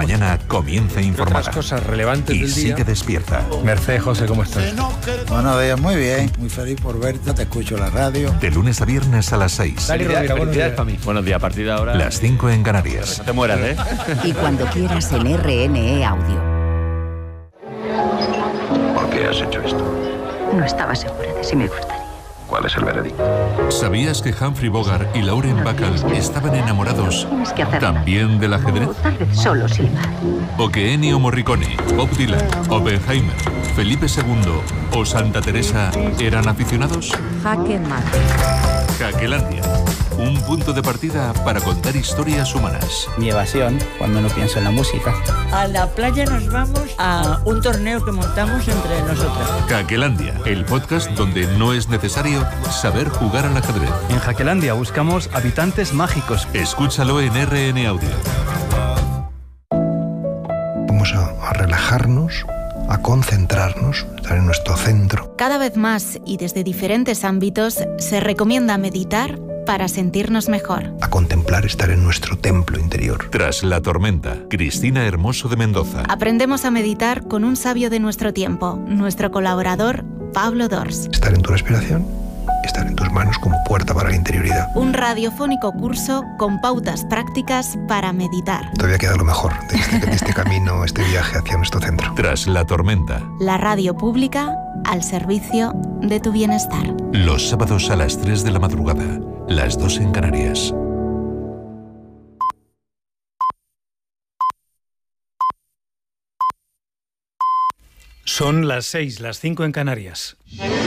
mañana comienza informada. Otras cosas relevantes y del día. sigue despierta. Mercedes, José, ¿cómo estás? Buenos días, muy bien, muy feliz por verte, te escucho en la radio. De lunes a viernes a las 6. Felicidades para mí. Buenos días, a partir de ahora. Las 5 en Canarias. No te mueras, ¿eh? Y cuando quieras en RNE Audio. ¿Por qué has hecho esto? No estaba segura de si me gustaría. ¿Cuál es el veredicto? ¿Sabías que Humphrey Bogart y Lauren Bacall estaban enamorados Tienes que hacerlo. también del ajedrez? O tal vez solo silbar. ¿O que Ennio Morricone, Bob Dylan, Oppenheimer, Felipe II o Santa Teresa eran aficionados? Jaque mate. Jaquelandia, un punto de partida para contar historias humanas. Mi evasión cuando no pienso en la música. A la playa nos vamos a un torneo que montamos entre nosotros. Jaquelandia, el podcast donde no es necesario saber jugar al ajedrez. En Jaquelandia buscamos habitantes mágicos. Escúchalo en RN Audio. Vamos a relajarnos, a concentrarnos, estar en nuestro centro. Cada vez más y desde diferentes ámbitos se recomienda meditar para sentirnos mejor. A contemplar, estar en nuestro templo interior. Tras la tormenta, Cristina Hermoso de Mendoza. Aprendemos a meditar con un sabio de nuestro tiempo, nuestro colaborador Pablo Dors. Estar en tu respiración, estar en tus manos como puerta para la interioridad. Un radiofónico curso con pautas prácticas para meditar. Todavía queda lo mejor de este camino, este viaje hacia nuestro centro. Tras la tormenta. La radio pública al servicio de tu bienestar. Los sábados a las 3 de la madrugada, las 2 en Canarias. Son las 6, las 5 en Canarias.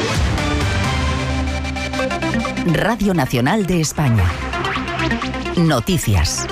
Radio Nacional de España. Noticias.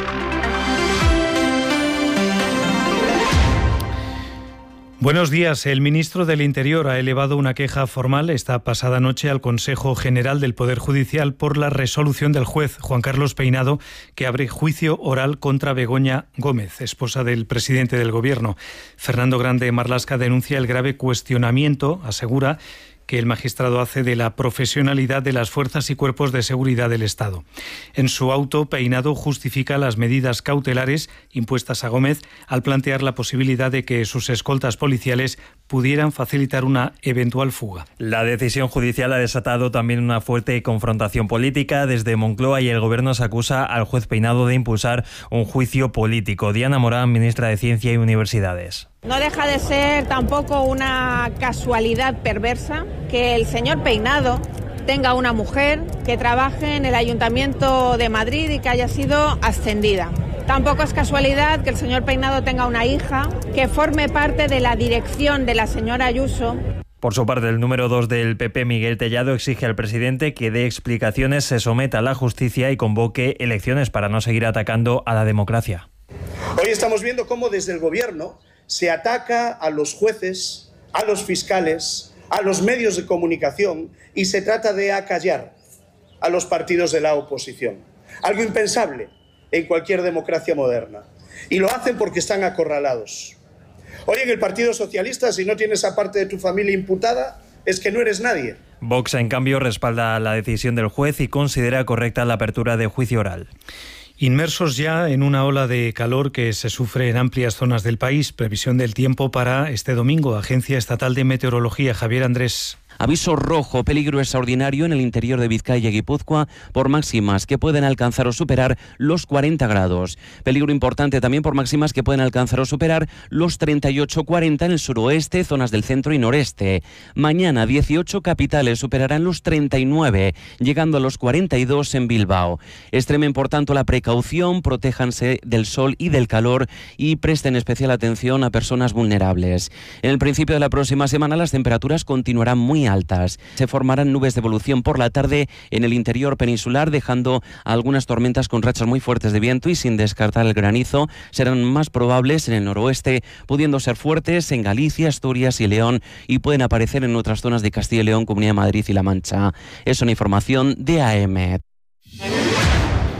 Buenos días. El ministro del Interior ha elevado una queja formal esta pasada noche al Consejo General del Poder Judicial por la resolución del juez Juan Carlos Peinado, que abre juicio oral contra Begoña Gómez, esposa del presidente del Gobierno. Fernando Grande Marlaska denuncia el grave cuestionamiento, asegura, que el magistrado hace de la profesionalidad de las fuerzas y cuerpos de seguridad del Estado. En su auto, Peinado justifica las medidas cautelares impuestas a Gómez al plantear la posibilidad de que sus escoltas policiales pudieran facilitar una eventual fuga. La decisión judicial ha desatado también una fuerte confrontación política. Desde Moncloa y el Gobierno se acusa al juez Peinado de impulsar un juicio político. Diana Morán, ministra de Ciencia y Universidades. No deja de ser tampoco una casualidad perversa que el señor Peinado tenga una mujer que trabaje en el Ayuntamiento de Madrid y que haya sido ascendida. Tampoco es casualidad que el señor Peinado tenga una hija que forme parte de la dirección de la señora Ayuso. Por su parte, el número 2 del PP, Miguel Tellado, exige al presidente que dé explicaciones, se someta a la justicia y convoque elecciones para no seguir atacando a la democracia. Hoy estamos viendo cómo desde el Gobierno se ataca a los jueces, a los fiscales, a los medios de comunicación y se trata de acallar a los partidos de la oposición. Algo impensable en cualquier democracia moderna. Y lo hacen porque están acorralados. Hoy en el Partido Socialista, si no tienes a parte de tu familia imputada, es que no eres nadie. Vox, en cambio, respalda la decisión del juez y considera correcta la apertura de juicio oral. Inmersos ya en una ola de calor que se sufre en amplias zonas del país. Previsión del tiempo para este domingo. Agencia Estatal de Meteorología. Javier Andrés. Aviso rojo, peligro extraordinario en el interior de Vizcaya y Guipúzcoa por máximas que pueden alcanzar o superar los 40 grados. Peligro importante también por máximas que pueden alcanzar o superar los 38-40 en el suroeste, zonas del centro y noreste. Mañana 18 capitales superarán los 39, llegando a los 42 en Bilbao. Extremen por tanto la precaución, protéjanse del sol y del calor y presten especial atención a personas vulnerables. En el principio de la próxima semana las temperaturas continuarán muy altas. Se formarán nubes de evolución por la tarde en el interior peninsular, dejando algunas tormentas con rachas muy fuertes de viento y sin descartar el granizo. Serán más probables en el noroeste, pudiendo ser fuertes en Galicia, Asturias y León, y pueden aparecer en otras zonas de Castilla y León, Comunidad de Madrid y La Mancha. Es una información de AEMET.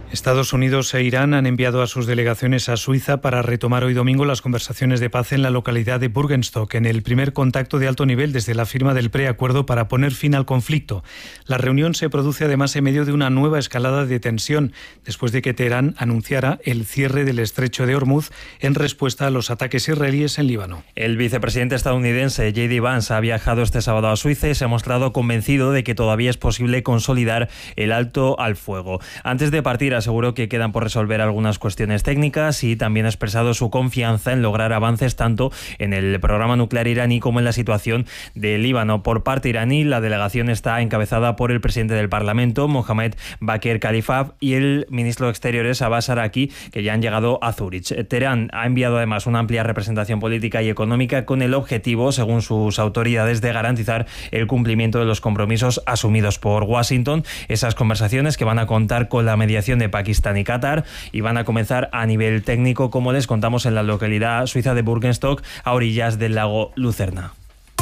Estados Unidos e Irán han enviado a sus delegaciones a Suiza para retomar hoy domingo las conversaciones de paz en la localidad de Burgenstock, en el primer contacto de alto nivel desde la firma del preacuerdo para poner fin al conflicto. La reunión se produce además en medio de una nueva escalada de tensión, después de que Teherán anunciara el cierre del estrecho de Hormuz en respuesta a los ataques israelíes en Líbano. El vicepresidente estadounidense J.D. Vance ha viajado este sábado a Suiza y se ha mostrado convencido de que todavía es posible consolidar el alto al fuego. Antes de partir, aseguró que quedan por resolver algunas cuestiones técnicas y también ha expresado su confianza en lograr avances tanto en el programa nuclear iraní como en la situación de Líbano. Por parte iraní, la delegación está encabezada por el presidente del Parlamento, Mohamed Bakr Khalifah, y el ministro de Exteriores, Abbas Araki, que ya han llegado a Zúrich. Teherán ha enviado además una amplia representación política y económica con el objetivo, según sus autoridades, de garantizar el cumplimiento de los compromisos asumidos por Washington. Esas conversaciones que van a contar con la mediación de Pakistán y Qatar y van a comenzar a nivel técnico, como les contamos, en la localidad suiza de Burgenstock, a orillas del lago Lucerna.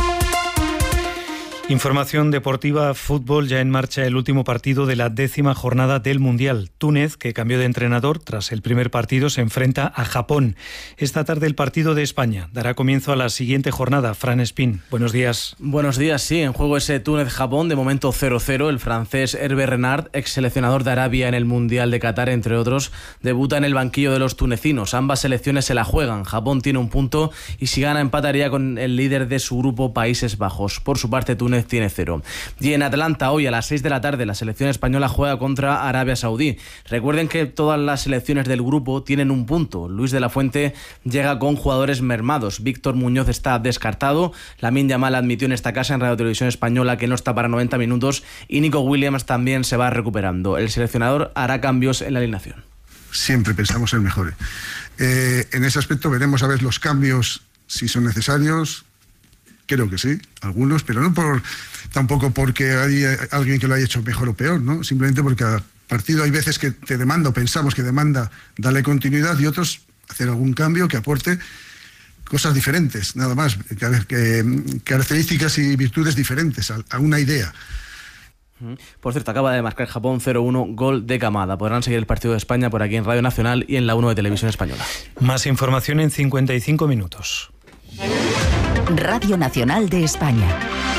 Información deportiva, fútbol, ya en marcha el último partido de la 10ª jornada del Mundial. Túnez, que cambió de entrenador tras el primer partido, se enfrenta a Japón. Esta tarde el partido de España dará comienzo a la siguiente jornada. Fran Espín, buenos días. Buenos días, sí, en juego ese Túnez-Japón, de momento 0-0. El francés Hervé Renard, ex seleccionador de Arabia en el Mundial de Qatar, entre otros, debuta en el banquillo de los tunecinos. Ambas selecciones se la juegan. Japón tiene un punto y si gana empataría con el líder de su grupo, Países Bajos. Por su parte, Túnez tiene 0. Y en Atlanta, hoy a las 6 de la tarde, la selección española juega contra Arabia Saudí. Recuerden que todas las selecciones del grupo tienen un punto. Luis de la Fuente llega con jugadores mermados. Víctor Muñoz está descartado. Lamine Yamal admitió en esta casa, en Radio Televisión Española, que no está para 90 minutos. Y Nico Williams también se va recuperando. El seleccionador hará cambios en la alineación. Siempre pensamos en mejores. En ese aspecto veremos a ver los cambios, si son necesarios. Creo que sí, algunos, pero no tampoco porque hay alguien que lo haya hecho mejor o peor, ¿no? Simplemente porque a partido hay veces que te demanda, o pensamos que demanda, darle continuidad, y otros hacer algún cambio que aporte cosas diferentes, nada más, características y virtudes diferentes a una idea. Por cierto, acaba de marcar Japón 0-1, gol de Kamada. Podrán seguir el partido de España por aquí en Radio Nacional y en la 1 de Televisión Española. Más información en 55 minutos. Radio Nacional de España.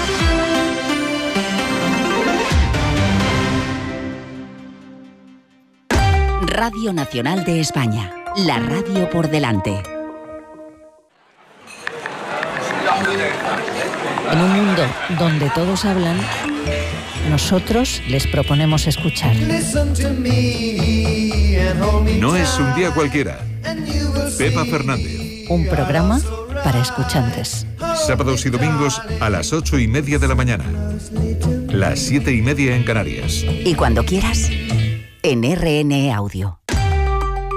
Radio Nacional de España. La radio por delante. En un mundo donde todos hablan, nosotros les proponemos escuchar. No es un día cualquiera. Pepa Fernández. Un programa para escuchantes. Sábados y domingos a las 8:30 de la mañana. Las 7:30 en Canarias. Y cuando quieras, en RN Audio.